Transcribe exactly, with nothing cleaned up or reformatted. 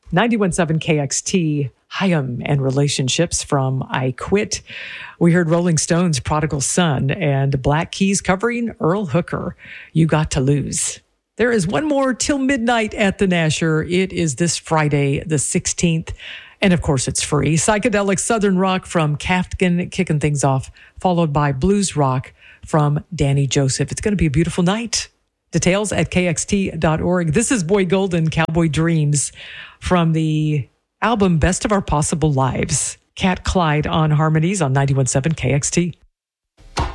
ninety-one point seven K X T, Hyam and Relationships from I Quit. We heard Rolling Stones' Prodigal Son and Black Keys covering Earl Hooker, You Got to Lose. There is one more till midnight at the Nasher. It is this Friday, the sixteenth. And of course, it's free. Psychedelic Southern rock from Kaftan kicking things off, followed by blues rock from Danny Joseph. It's going to be a beautiful night. Details at K X T dot org. This is Boy Golden, Cowboy Dreams, from the album Best of Our Possible Lives. Cat Clyde on harmonies on ninety-one point seven K X T.